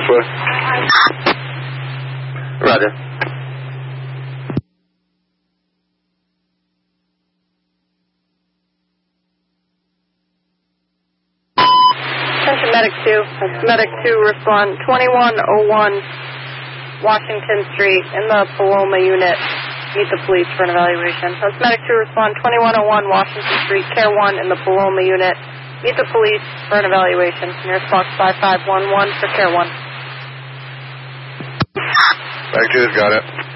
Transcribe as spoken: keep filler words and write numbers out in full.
this way. Roger. Attention Medic two. That's Medic two, respond twenty-one oh one Washington Street in the Paloma unit. Meet the police for an evaluation. That's Medic two, respond twenty-one oh one Washington Street, Care one in the Paloma unit. Meet the police for an evaluation. Nearest box five five one one for Care one. Back to it, got it.